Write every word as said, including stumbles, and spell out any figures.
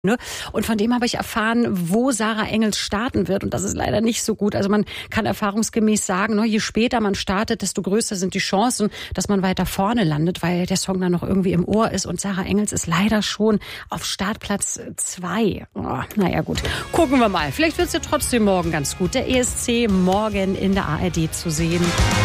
Ne? Und von dem habe ich erfahren, wo Sarah Engels starten wird. Und das ist leider nicht so gut. Also man kann erfahrungsgemäß sagen, ne, je später man startet, desto größer sind die Chancen, dass man weiter vorne landet, weil der Song dann noch irgendwie im Ohr ist. Und Sarah Engels ist leider schon auf Startplatz zwei. Oh, naja gut, gucken wir mal. Vielleicht wird es ja trotzdem morgen ganz gut. Der E S C morgen in der A R D zu sehen.